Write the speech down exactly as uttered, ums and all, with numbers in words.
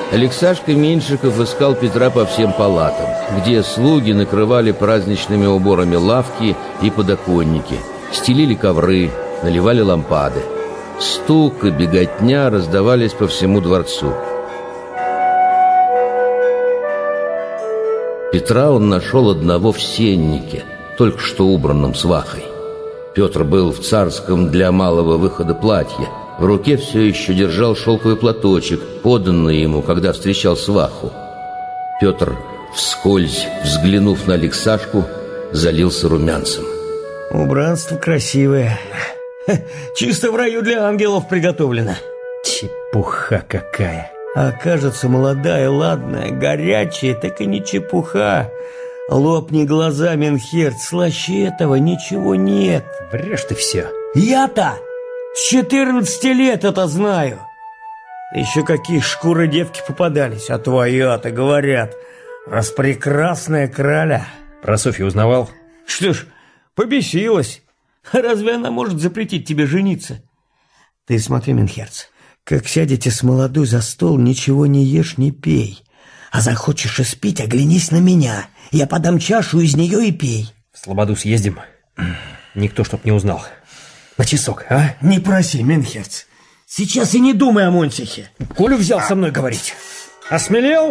Алексашка Меньшиков искал Петра по всем палатам, где слуги накрывали праздничными уборами лавки и подоконники, стелили ковры, наливали лампады. Стук и беготня раздавались по всему дворцу. Петра он нашел одного в сеннике, только что убранном свахой. Петр был в царском для малого выхода платье. В руке все еще держал шелковый платочек, поданный ему, когда встречал сваху. Петр, вскользь взглянув на Алексашку, залился румянцем. Убранство красивое. Чисто в раю для ангелов приготовлено. Чепуха какая. А кажется, молодая, ладная, горячая, так и не чепуха. Лопни глаза, Менхерт, слаще этого ничего нет. Врешь ты все. Я-то с четырнадцати лет это знаю. Еще какие шкуры девки попадались, а твоя-то, говорят, распрекрасная краля. Про Софью узнавал? Что ж, побесилась. Разве она может запретить тебе жениться? Ты смотри, Менхерц, как сядете с молодой за стол, ничего не ешь, не пей. А захочешь испить, оглянись на меня. Я подам чашу, из нее и пей. В Слободу съездим. Никто чтоб не узнал. На часок, а? Не проси, Менхерц. Сейчас и не думай о Монсихе. Колю взял со мной говорить. Осмелел?